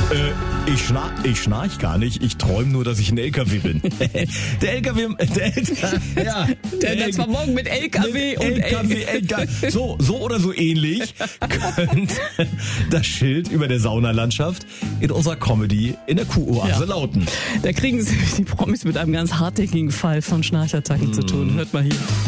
Ich schnarch gar nicht, ich träume nur, dass ich ein LKW bin. Der Das war morgen mit LKW und LKW. So oder so ähnlich könnte das Schild über der Saunalandschaft in unserer Comedy in der Kuhoase lauten. Da kriegen sie die Promis mit einem ganz hartnäckigen Fall von Schnarchattacken zu tun. Hört mal hier.